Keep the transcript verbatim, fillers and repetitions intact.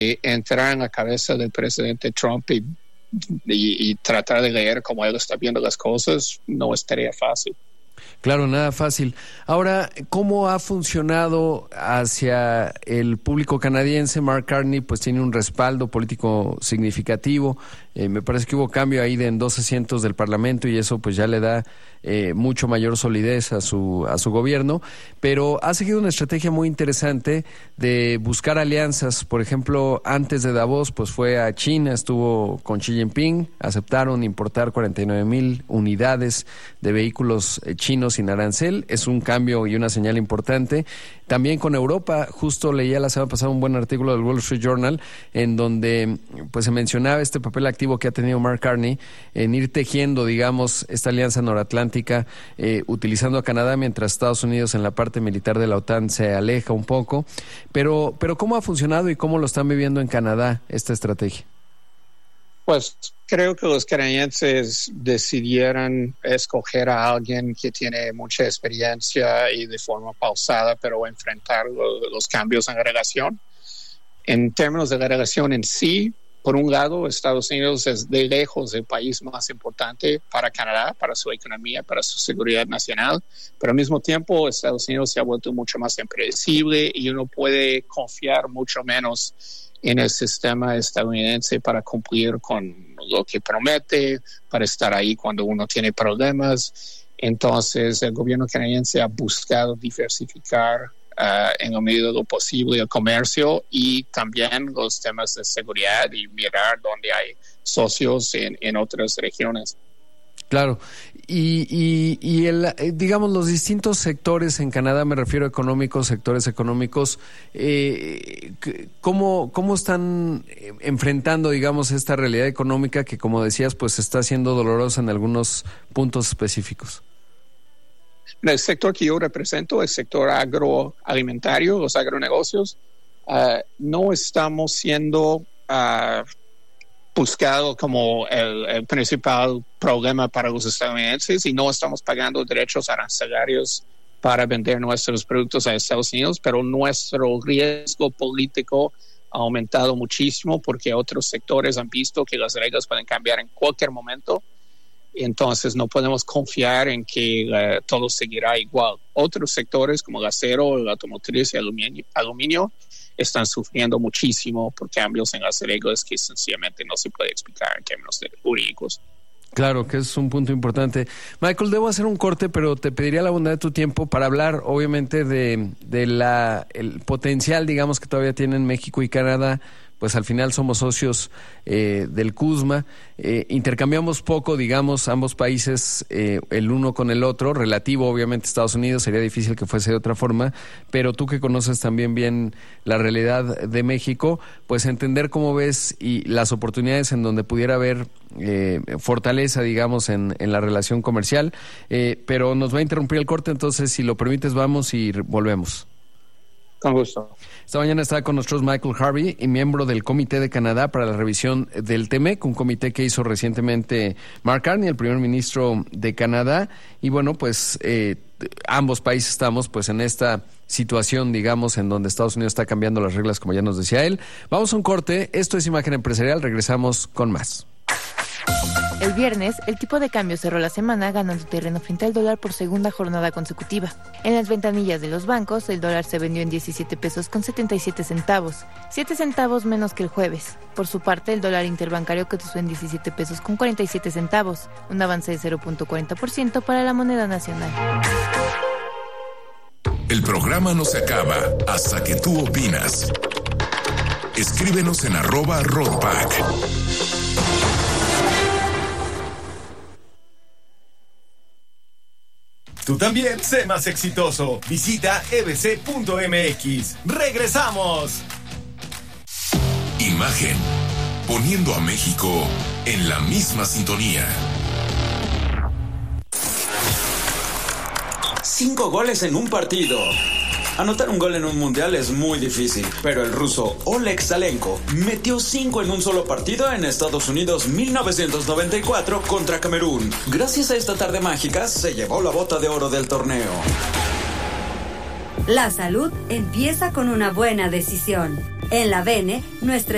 entrar en la cabeza del presidente Trump y, y, y tratar de leer cómo él está viendo las cosas no es tarea fácil. Claro, nada fácil. Ahora, ¿cómo ha funcionado hacia el público canadiense? Mark Carney pues tiene un respaldo político significativo. Eh, me parece que hubo cambio ahí de en dos asientos del Parlamento y eso pues ya le da eh, mucho mayor solidez a su a su gobierno, pero ha seguido una estrategia muy interesante de buscar alianzas. Por ejemplo, antes de Davos pues fue a China, estuvo con Xi Jinping, aceptaron importar cuarenta y nueve mil unidades de vehículos eh, chinos sin arancel. Es un cambio y una señal importante. También con Europa, justo leía la semana pasada un buen artículo del Wall Street Journal en donde pues se mencionaba este papel activo que ha tenido Mark Carney en ir tejiendo, digamos, esta alianza noratlántica, eh, utilizando a Canadá mientras Estados Unidos en la parte militar de la OTAN se aleja un poco. Pero, pero ¿cómo ha funcionado y cómo lo están viviendo en Canadá esta estrategia? Pues creo que los canadienses decidieron escoger a alguien que tiene mucha experiencia y de forma pausada, pero enfrentar lo, los cambios en la relación. En términos de la relación en sí, por un lado, Estados Unidos es de lejos el país más importante para Canadá, para su economía, para su seguridad nacional, pero al mismo tiempo Estados Unidos se ha vuelto mucho más impredecible y uno puede confiar mucho menos en el sistema estadounidense para cumplir con lo que promete, para estar ahí cuando uno tiene problemas. Entonces, el gobierno canadiense ha buscado diversificar uh, en la medida de lo posible el comercio y también los temas de seguridad y mirar dónde hay socios en, en otras regiones. Claro, y, y, y el, digamos, los distintos sectores en Canadá, me refiero a económicos, sectores económicos, eh, ¿cómo, cómo están enfrentando, digamos, esta realidad económica que, como decías, pues está siendo dolorosa en algunos puntos específicos? El sector que yo represento, el sector agroalimentario, los agronegocios, uh, no estamos siendo Uh, buscado como el, el principal problema para los estadounidenses y no estamos pagando derechos arancelarios para vender nuestros productos a Estados Unidos, pero nuestro riesgo político ha aumentado muchísimo porque otros sectores han visto que las reglas pueden cambiar en cualquier momento, entonces no podemos confiar en que uh, todo seguirá igual. Otros sectores como el acero, el automotriz y el aluminio, aluminio están sufriendo muchísimo por cambios en las reglas que sencillamente no se puede explicar en términos jurídicos. Claro, que es un punto importante. Michael, debo hacer un corte, pero te pediría la bondad de tu tiempo para hablar, obviamente, de, de la el potencial, digamos, que todavía tienen México y Canadá. Pues al final somos socios eh, del CUSMA, eh, intercambiamos poco, digamos, ambos países, eh, el uno con el otro, relativo obviamente a Estados Unidos, sería difícil que fuese de otra forma, pero tú que conoces también bien la realidad de México, pues entender cómo ves y las oportunidades en donde pudiera haber eh, fortaleza, digamos, en, en la relación comercial, eh, pero nos va a interrumpir el corte, entonces si lo permites vamos y volvemos. Con gusto. Esta mañana está con nosotros Michael Harvey, y miembro del Comité de Canadá para la revisión del T M E C, un comité que hizo recientemente Mark Carney, el primer ministro de Canadá. Y bueno, pues eh, ambos países estamos pues en esta situación, digamos, en donde Estados Unidos está cambiando las reglas, como ya nos decía él. Vamos a un corte. Esto es Imagen Empresarial. Regresamos con más. El viernes, el tipo de cambio cerró la semana ganando terreno frente al dólar por segunda jornada consecutiva. En las ventanillas de los bancos, el dólar se vendió en diecisiete pesos con setenta y siete centavos, siete centavos menos que el jueves. Por su parte, el dólar interbancario cotizó en diecisiete pesos con cuarenta y siete centavos, un avance de cero punto cuarenta por ciento para la moneda nacional. El programa no se acaba hasta que tú opinas. Escríbenos en arroba Roadback. Tú también sé más exitoso. Visita e b c punto m x. ¡Regresamos! Imagen. Poniendo a México en la misma sintonía. Cinco goles en un partido. Anotar un gol en un mundial es muy difícil, pero el ruso Oleg Salenko metió cinco en un solo partido en Estados Unidos mil novecientos noventa y cuatro contra Camerún. Gracias a esta tarde mágica se llevó la bota de oro del torneo. La salud empieza con una buena decisión. En la V N, nuestra